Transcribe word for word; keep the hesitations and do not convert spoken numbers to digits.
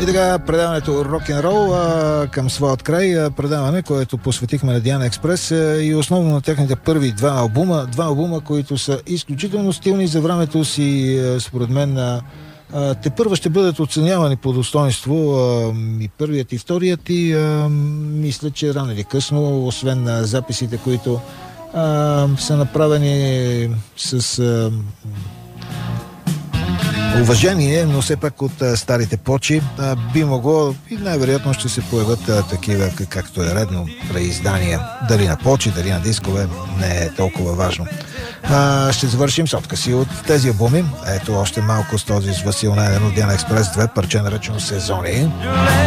И така, предаването рок-н-рол а, към своят край, а, предаване, което посветихме на Диана Експрес а, и основно на техните първи два албума, два албума, които са изключително стилни за времето си, а, според мен а, а, те първа ще бъдат оценявани по достоинство, а, и първият и вторият, и а, мисля, че рано или късно, освен а, записите, които а, са направени с а, уважение, но все пак от а, старите почи, а, би могло и най-вероятно ще се появят а, такива, както е редно, преиздания. Дали на почи, дали на дискове, не е толкова важно. А, ще завършим с откъси от тези албуми. Ето още малко с този с Васил Найденов, Диана Експрес, две парче наречено Сезони.